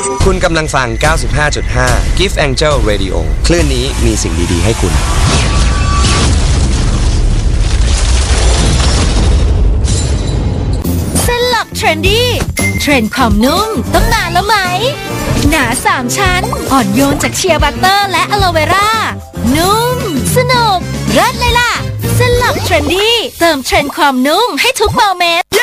คุณกำลังฟัง 95.5 Gift Angel Radio คลื่นนี้มีสิ่งดีๆให้คุณเส้นหลักเทรนดี้เทรนด์ความนุ่มต้องนานแล้วไหมหนา3ชั้นอ่อนโยนจากเชียร์บัตเตอร์และอะโลเวรานุ่มสนุกเลิศเลยล่ะเส้นหลักเทรนดี้เติมเทรนด์ความนุ่มให้ทุกโมเมนต์